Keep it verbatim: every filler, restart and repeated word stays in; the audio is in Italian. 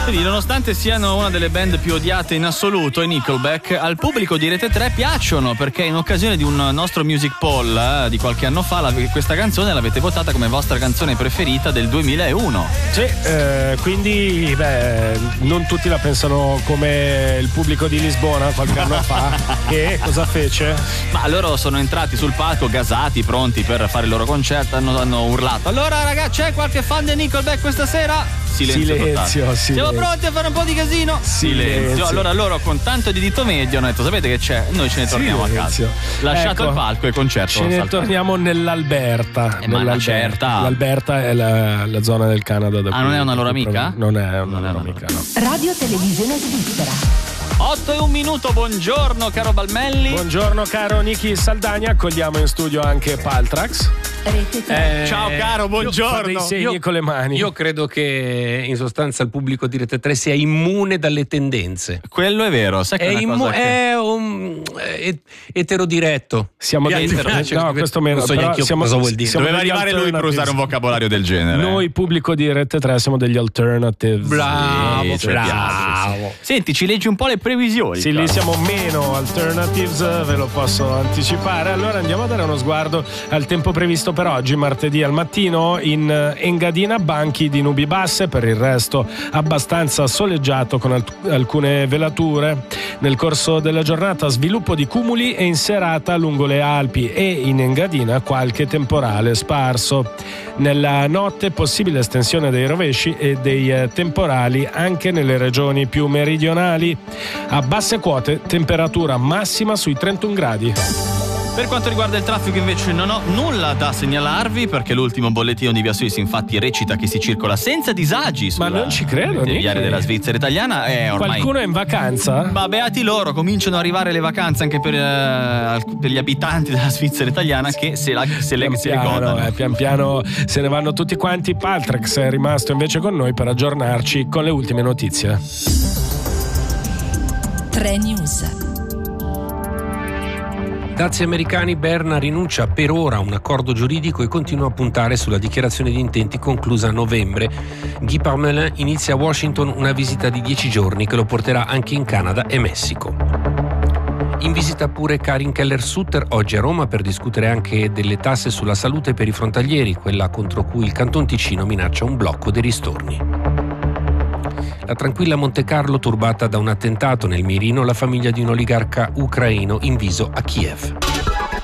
Quindi, nonostante siano una delle band più odiate in assoluto, i Nickelback, al pubblico di Rete tre piacciono, perché in occasione di un nostro music poll eh, di qualche anno fa, la, questa canzone l'avete votata come vostra canzone preferita del duemilauno. Sì, eh, quindi beh, non tutti la pensano come il pubblico di Lisbona qualche anno fa. Che cosa fece? Ma loro sono entrati sul palco gasati, pronti per fare il loro concerto, hanno, hanno urlato: allora ragazzi, c'è qualche fan dei Nickelback questa sera? Silenzio, silenzio, totale. silenzio. Siamo pronti a fare un po' di casino? Silenzio. Silenzio. Allora loro con tanto di dito medio hanno detto: sapete che c'è? Noi ce ne torniamo Silenzio. a casa. Lasciato Ecco, il palco e il concerto. Ce ne saltato. torniamo nell'Alberta. Eh, ma una certa. L'Alberta è la, la zona del Canada. Da ah, cui, non è una loro amica? Non è una non loro è una amica, loro. no. Radio Televisione Svizzera. otto e un minuto, buongiorno caro Balmelli. Buongiorno caro Niki Saldagna, accogliamo in studio anche Paltrax. Rete tre. Eh, Ciao caro, buongiorno. Fa dei segni Io- con le mani. Io credo che in sostanza il pubblico di Rete tre sia immune dalle tendenze. Quello è vero, sai che È, è una immu- cosa che... è un è eterodiretto. Siamo Mi dei piace, no, questo meno, non so però neanche io siamo, cosa vuol dire. siamo Doveva degli arrivare lui per alternatives. usare un vocabolario del genere. Noi pubblico di Rete tre siamo degli alternatives. Bravo, Sì, ci bravo. piace. Senti, ci leggi un po' le previsioni. Sì, caro. lì siamo meno alternatives, ve lo posso anticipare. Allora andiamo a dare uno sguardo al tempo previsto per oggi, martedì al mattino. In Engadina banchi di nubi basse, per il resto abbastanza soleggiato con alt- alcune velature. Nel corso della giornata sviluppo di cumuli e in serata lungo le Alpi e in Engadina qualche temporale sparso. Nella notte possibile estensione dei rovesci e dei eh, temporali anche nelle regioni più meridionali. A basse quote temperatura massima sui trentuno gradi. Per quanto riguarda il traffico invece non ho nulla da segnalarvi, perché l'ultimo bollettino di Via Suisse infatti recita che si circola senza disagi sulla Ma non ci credo, viaria Nicky. della Svizzera italiana. È ormai... Qualcuno è in vacanza? Ma beati loro, cominciano ad arrivare le vacanze anche per, eh, per gli abitanti della Svizzera italiana che se, la, se le, Pian se le piano, godono. eh, pian piano se ne vanno tutti quanti. Paltrax è rimasto invece con noi per aggiornarci con le ultime notizie. tre News. Dazi americani, Berna rinuncia per ora a un accordo giuridico e continua a puntare sulla dichiarazione di intenti conclusa a novembre. Guy Parmelin inizia a Washington una visita di dieci giorni che lo porterà anche in Canada e Messico. In visita pure Karin Keller-Sutter oggi a Roma per discutere anche delle tasse sulla salute per i frontalieri, quella contro cui il Canton Ticino minaccia un blocco dei ristorni. La tranquilla Montecarlo turbata da un attentato nel mirino la famiglia di un oligarca ucraino inviso a Kiev.